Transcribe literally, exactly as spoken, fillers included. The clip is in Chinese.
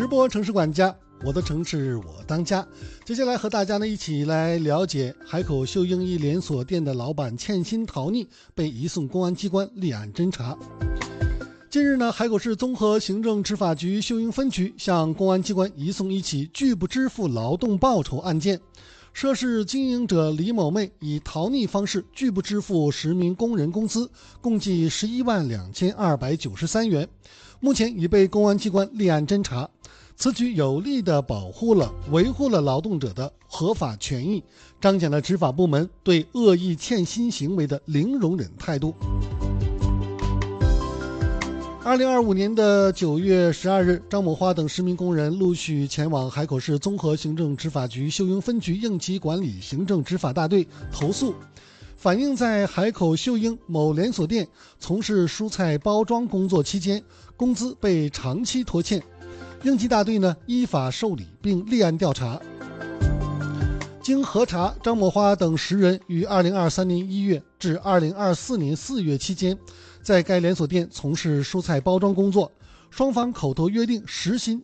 播城市管家，我的城市我当家。接下来和大家呢一起来了解海口秀英一连锁店的老板欠薪逃匿，被移送公安机关立案侦查。近日呢，海口市综合行政执法局秀英分局向公安机关移送一起拒不支付劳动报酬案件。涉事经营者李某妹以逃匿方式拒不支付十名工人工资，共计十一万两千二百九十三元，目前已被公安机关立案侦查。此举有力地保护了、维护了劳动者的合法权益，彰显了执法部门对恶意欠薪行为的零容忍态度。二零二五年的九月十二日，张某花等十名工人陆续前往海口市综合行政执法局秀英分局应急管理行政执法大队投诉，反映在海口秀英某连锁店从事蔬菜包装工作期间，工资被长期拖欠。应急大队呢依法受理并立案调查。经核查，张某花等十人于二零二三年一月至二零二四年四月期间，在该连锁店从事蔬菜包装工作，双方口头约定时薪